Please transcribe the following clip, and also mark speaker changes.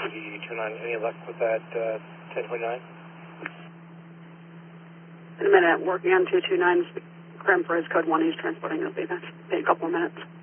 Speaker 1: PD29. Any luck with that 1029?
Speaker 2: In a minute, working on 229's crim for his code 1 he's transporting. It'll be a couple of minutes.